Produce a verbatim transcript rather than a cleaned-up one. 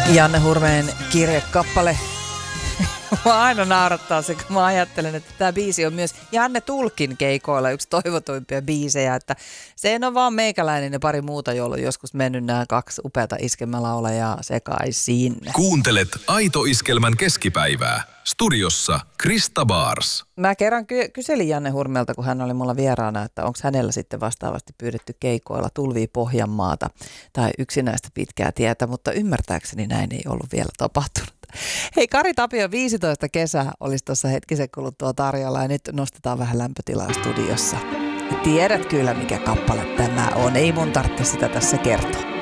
Janne Hurmeen kirjekappale. Mä aina naurattaa se, kun mä ajattelen, että tämä biisi on myös Janne Tulkin keikoilla yksi toivotuimpia biisejä, että se ei ole vaan meikäläinen ja pari muuta, joilla on joskus mennyt nämä kaksi upeata iskelmälaulajaa sekaisin. Kuuntelet Aito Iskelmän keskipäivää. Studiossa Krista Baars. Mä kerran ky- kyselin Janne Hurmelta, kun hän oli mulla vieraana, että onko hänellä sitten vastaavasti pyydetty keikoilla Tulvii Pohjanmaata tai yksinäistä pitkää tietä, mutta ymmärtääkseni näin ei ollut vielä tapahtunut. Hei, Kari Tapio, viisitoista kesää olisi tuossa hetkisen kuluttua tarjolla ja nyt nostetaan vähän lämpötilaa studiossa. Tiedät kyllä, mikä kappale tämä on. Ei mun tarvitse sitä tässä kertoa.